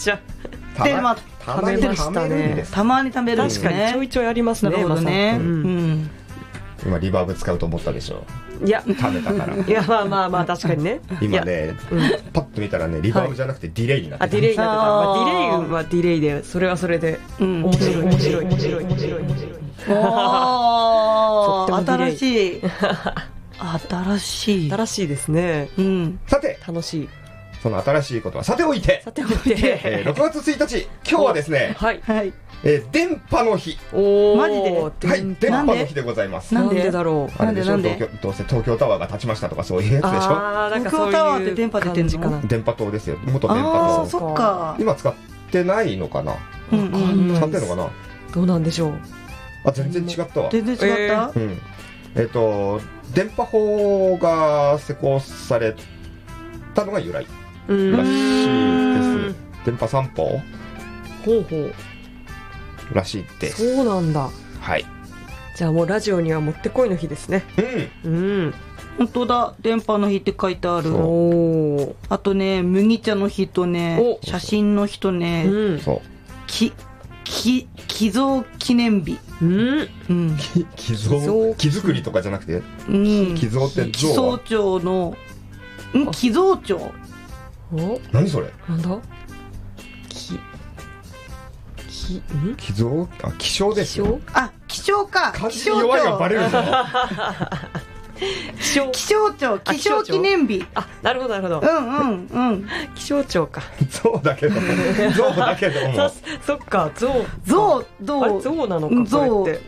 ちゃでまあ食べましたね。 たまに食べるんですね。 確かにちょいちょいありますね。 なるほどね、 今リバーブ使うと思ったでしょ。 いや食べたからいやまあ確かにね。 今ね、パッと見たらねリバーブじゃなくてディレイになってた。ディレイになってた。まあ、ディレイはディレイでそれはそれで面白い。 新しい新しいですね。 さて楽しい。 その新しいことはさておいて、6月1日今日はですね、電波の日。 マジで、 はい、電波の日でございます。 なんでだろう。 あれでしょ、どうせ東京タワーが建ちましたとかそういうやつでしょ。 東京タワーって電波出てんのかな。 電波塔ですよ、元電波塔。 そっか。 今使ってないのかな。使ってんのかな。 どうなんでしょう。 あ、全然違ったわ。 全然違った。 電波法が施行されたのが由来らしいです。電波散歩らしいです。 そうなんだ。 はい。 じゃあもうラジオにはもってこいの日ですね。 本当だ、電波の日って書いてある。あとね、麦茶の日とね、写真の日とね、寄贈記念日。 木作りとかじゃなくて、寄贈って寄贈町の寄贈町。 何それ。 なんだ。 寄贈、気象ですよ。 あ、気象か。 漢字に弱いがバレるぞ。 気象庁、気象記念日。 あ、なるほどなるほど。気象庁か。 象だけども。 そっか、象なのか、これって。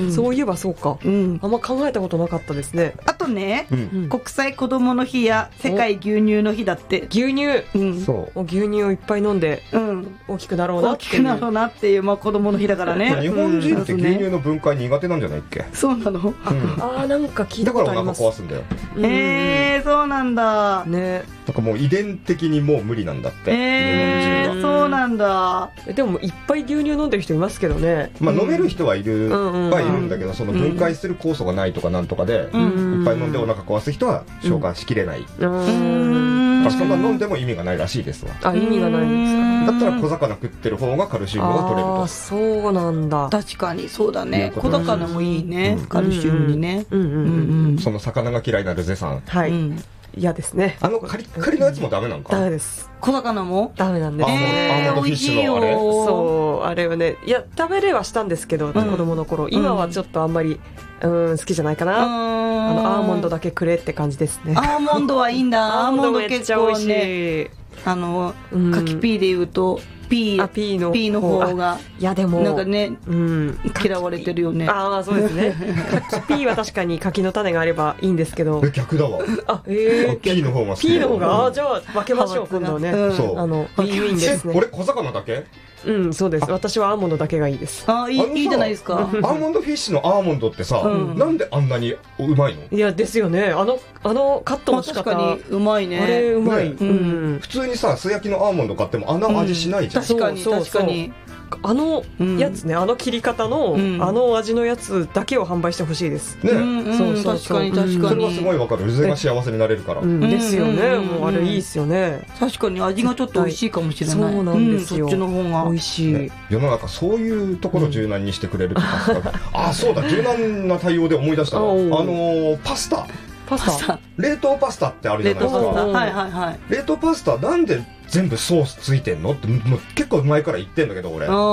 そういえばそうか。あんま考えたことなかったですね。 あとね、国際子どもの日や世界牛乳の日だって。 牛乳。 そう。 牛乳をいっぱい飲んで大きくなろうなっていう、まあ子どもの日だからね。 日本人って牛乳の分解苦手なんじゃないっけ。 そうなの。 なんか聞いたことあります。 壊すんだよ。 そうなんだね。 なんかもう遺伝的にもう無理なんだって。日本人は。そうなんだ。 でもいっぱい牛乳飲んでる人いますけどね。 まあ飲める人はいるんだけど、その分解する酵素がないとかなんとかで、いっぱい飲んでお腹壊す人は消化しきれない。そんな飲んでも意味がないらしいですわ。 意味がないんですか。 だったら小魚食ってる方がカルシウムが取れると。 そうなんだ。 確かにそうだね。小魚もいいね、カルシウムにね。 その魚が嫌いなルゼさん。 はい。嫌ですね。 カリッカリのやつもダメなのか。 ダメです。 小魚もダメなんです。 アーモンドフィッシュのあれ。 そう、あれはね、いや食べれはしたんですけど、子供の頃。今はちょっとあんまり好きじゃないかな。アーモンドだけくれって感じですね。 アーモンドはいいんだ。 アーモンド結構美味しい。 柿ピーで言うとピーの方が、 いやでもなんかね、嫌われてるよね。 そうですね。柿ピーは確かに柿の種があればいいんですけど。 逆だわ。 ピーの方が好き。 ピーの方が、じゃあ分けましょう今度ね。そう。ウィンウィンですね。 これ小魚だけ？ そうです。私はアーモンドだけがいいです。 いいじゃないですか。 アーモンドフィッシュのアーモンドってさ、なんであんなにうまいの？ いやですよね。あのカットの仕方。 確かにうまいね。 あれうまい。 普通にさ、素焼きのアーモンド買ってもあの味しないじゃん。 確かに確かに。 あのやつね、あの切り方のあの味のやつだけを販売してほしいです。 ね。 そう確かに確かに。 それはすごいわかる。ルゼが幸せになれるから。 ですよね。もうあれいいですよね。 確かに味がちょっと美味しいかもしれない。 そうなんですよ。 そっちの方が美味しい。 世の中そういうところを柔軟にしてくれるとか。そうだ、柔軟な対応で思い出したわ。パスタ。冷凍パスタってあるじゃないですか。冷凍パスタなんで全部ソースついてんのってもう結構前から言ってんだけど俺。なん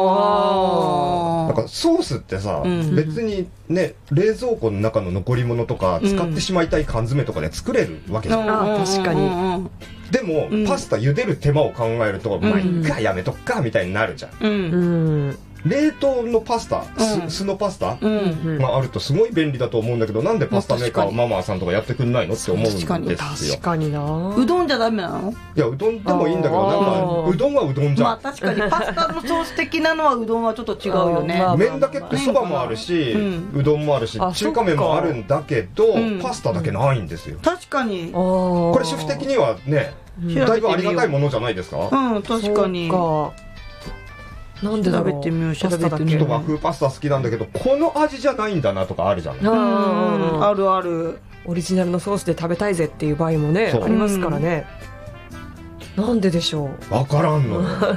かソースってさ、別にね、冷蔵庫の中の残り物とか使ってしまいたい缶詰とかで作れるわけじゃん。 確かに。 でもパスタ茹でる手間を考えると、まあいっかやめとくかみたいになるじゃん。冷凍のパスタ、酢のパスタがあるとすごい便利だと思うんだけど、なんでパスタメーカーママさんとかやってくんないのって思うんですよ。 確かにな。 うどんじゃダメなの？ いや、うどんでもいいんだけど、なんかうどんはうどんじゃん。 まあ確かにパスタのソース的なのはうどんはちょっと違うよね。 麺だけってそばもあるし、うどんもあるし、中華麺もあるんだけど、パスタだけないんですよ。 確かに。 これ主婦的にはね、だいぶありがたいものじゃないですか？ 確かに。 なんでだろう。 調べてみよう。調べてみよう。 ちょっと和風パスタ好きなんだけど、この味じゃないんだなとかあるじゃん。 あるある。 オリジナルのソースで食べたいぜっていう場合もね、ありますからね。なんででしょう。 わからんの。